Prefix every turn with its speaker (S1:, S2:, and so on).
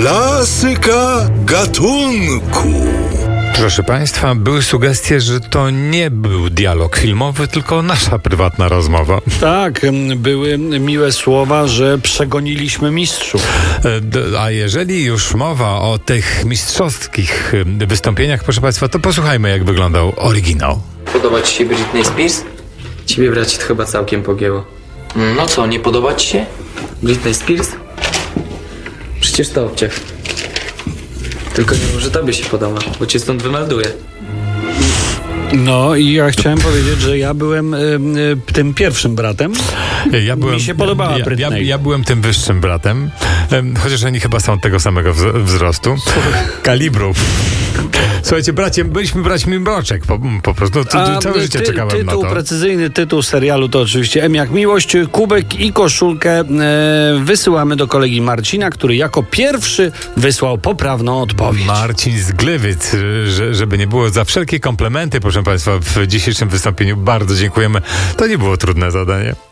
S1: Klasyka gatunku.
S2: Proszę Państwa, były sugestie, że to nie był dialog filmowy, tylko nasza prywatna rozmowa.
S3: Tak, były miłe słowa, że przegoniliśmy mistrzów.
S2: A jeżeli już mowa o tych mistrzowskich wystąpieniach, proszę Państwa, to posłuchajmy, jak wyglądał oryginał.
S4: Podoba ci się Britney Spears?
S5: Ciebie, bracie, to chyba całkiem pogięło.
S4: No co, nie podoba ci się?
S5: Britney Spears? Przecież to obciach. Tylko nie może tobie się podoba, bo cię stąd wymelduję.
S3: No i ja chciałem powiedzieć, że ja byłem tym pierwszym bratem. Mi się podobała Britney.
S2: Ja byłem tym wyższym bratem, chociaż oni chyba są tego samego wzrostu. Kalibru. Słuchajcie, byliśmy braćmi Mroczek, po prostu. Całe życie czekałem na to.
S3: Precyzyjny tytuł serialu to oczywiście M jak miłość. Kubek i koszulkę wysyłamy do kolegi Marcina, który jako pierwszy wysłał poprawną odpowiedź.
S2: Marcin z Gliwic, żeby nie było, za wszelkie komplementy, proszę Państwa, w dzisiejszym wystąpieniu bardzo dziękujemy. To nie było trudne zadanie.